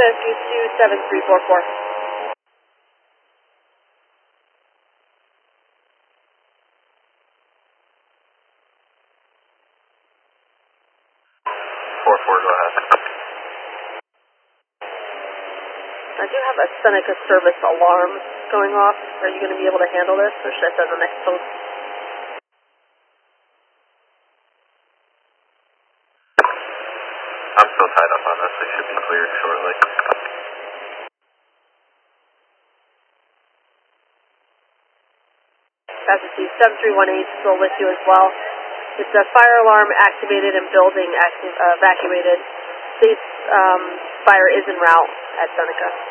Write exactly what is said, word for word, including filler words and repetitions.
rescue two seven three four four. four four, go ahead. I do have a Seneca service alarm going off. Are you going to be able to handle this, or should I send the next post? I'm still tied up on this. They should be cleared shortly. Casualty seven three one eight still with you as well. It's a fire alarm activated and building acti uh, evacuated. Police um, fire is en route at Seneca.